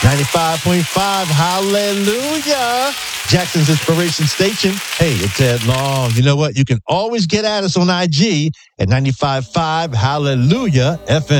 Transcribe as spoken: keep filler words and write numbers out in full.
ninety-five point five, hallelujah. Jackson's Inspiration Station. Hey, it's Ed Long. You know what? You can always get at us on I G at ninety-five point five, hallelujah, F M.